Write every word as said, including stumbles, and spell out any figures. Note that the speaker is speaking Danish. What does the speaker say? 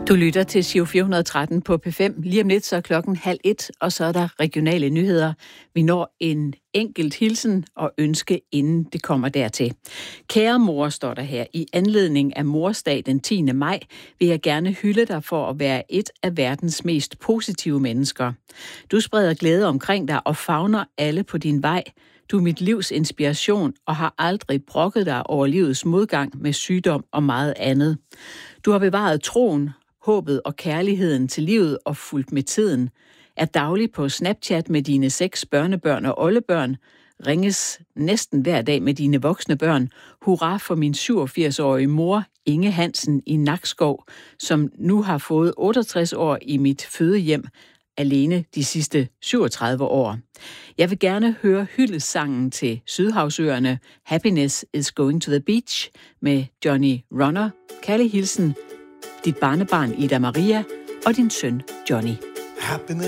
Du lytter til Giro fire hundrede og tretten på P fem. Lige om lidt så er klokken halv et, og så er der regionale nyheder. Vi når en enkelt hilsen og ønske, inden det kommer dertil. Kære mor, står der her, i anledning af morsdag den tiende maj, vil jeg gerne hylde dig for at være et af verdens mest positive mennesker. Du spreder glæde omkring dig og favner alle på din vej. Du er mit livs inspiration og har aldrig brokket dig over livets modgang med sygdom og meget andet. Du har bevaret troen, håbet og kærligheden til livet og fulgt med tiden, er daglig på Snapchat med dine seks børnebørn og oldebørn, ringes næsten hver dag med dine voksne børn. Hurra for min syvogfirs-årige mor, Inge Hansen i Nakskov, som nu har fået otteogtres år i mit fødehjem, alene de sidste syvogtredive år. Jeg vil gerne høre hyldestsangen til Sydhavsøerne Happiness is Going to the Beach med Johnny Runner. Kærlig hilsen, dit barnebarn Ida Maria og din søn Johnny. Happiness